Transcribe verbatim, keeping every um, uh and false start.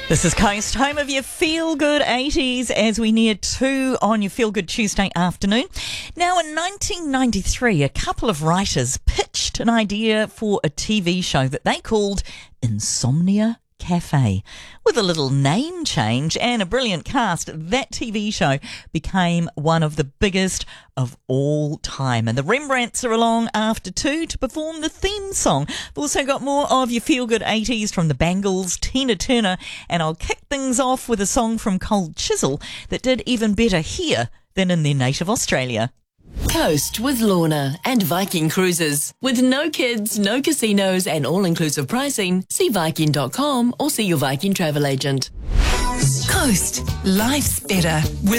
This is Coast, home of your Feel Good eighties as we near two on your Feel Good Tuesday afternoon. Now, in nineteen ninety-three, a couple of writers pitched an idea for a T V show that they called Insomnia Cafe. With a little name change and a brilliant cast, that T V show became one of the biggest of all time. And the Rembrandts are along after two to perform the theme song. We've also got more of your Feel Good eighties from the Bangles, Tina Turner, and I'll kick things off with a song from Cold Chisel that did even better here than in their native Australia. Coast with Lorna and Viking Cruises. With no kids, no casinos and all-inclusive pricing, see Viking dot com or see your Viking travel agent. Coast. Life's better with